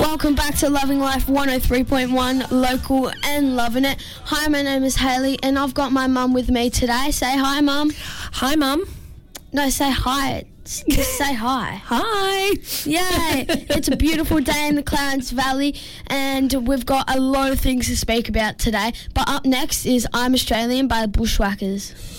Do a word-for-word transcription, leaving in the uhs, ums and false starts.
Welcome back to Loving Life one oh three point one, local and loving it. Hi, my name is Hayley, and I've got my mum with me today. Say hi, Mum. Hi, Mum. No, say hi. Just say hi. Hi. Yay. It's a beautiful day in the Clarence Valley, and we've got a lot of things to speak about today. But up next is I'm Australian by the Bushwhackers.